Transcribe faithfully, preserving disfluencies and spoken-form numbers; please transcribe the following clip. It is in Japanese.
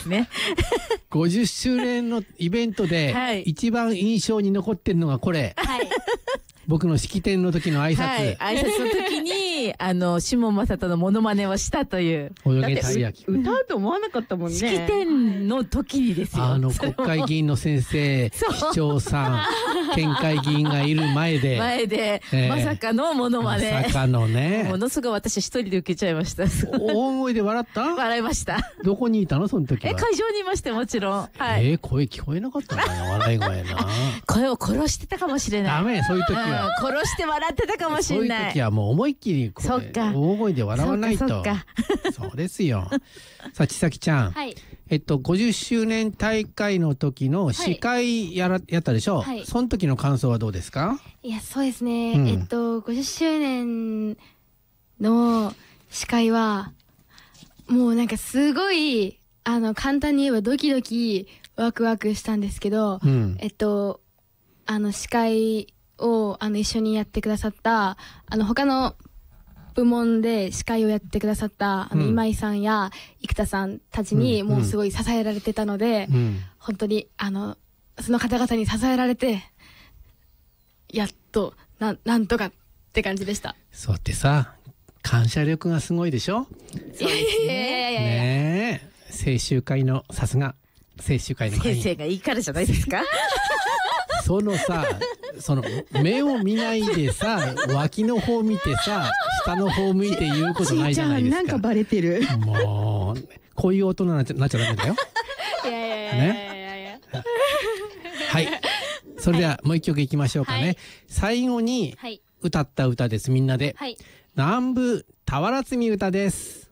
ですね。 ごじゅっしゅうねんのイベントで、はい、一番印象に残ってるのがこれ。はい、僕の式典の時の挨拶。はい、 挨拶の時に、あの、下正人のモノマネをしたという。 泳げたい焼き。 歌うと思わなかったもんね。 式典の時にですよ。 あの、国会議員の先生、市長さん、県会議員がいる前で。 前で、えー、まさかのモノマネ。 まさかのね。 ものすごい私一人で受けちゃいました。 大声で笑った？ 笑いました。 どこにいたのその時は？ え、会場にいまして、もちろん。はい。 えー、声聞こえなかったのかな笑い声な。 声を殺してたかもしれない。 ダメ、そういう時は。 うん、殺して笑ってたかもしれない。 そういう時はもう思いっきりこう大声で笑わないと。そうかそうですよ。さあ千咲ちゃん、はい、えっとごじゅっしゅうねん大会の時の司会やら、はい、やったでしょう、はい、その時の感想はどうですか？ いやそうですね、うん、えっとごじゅっしゅうねんの司会はもうなんかすごいあの簡単に言えばドキドキワクワクしたんですけど、うん、えっとあの司会をあの一緒にやってくださったあの他の部門で司会をやってくださったあの今井さんや生田さんたちにもうすごい支えられてたので、うんうん、本当にあのその方々に支えられてやっと な, なんとかって感じでした。 そうってさ感謝力がすごいでしょ。 そうですね。 ねえ青春会のさすが青春会の会員先生がいいからじゃないですか。 そのさその目を見ないでさ脇の方見てさ下の方向いて言うことないじゃないですか。 なんかバレてる。 もうこういう大人になっちゃダメだよ。 いやいやいやいやいやいや。 はい。それではもう一曲いきましょうかね。はい、最後に歌った歌ですみんなで。はい、南部俵積み歌です。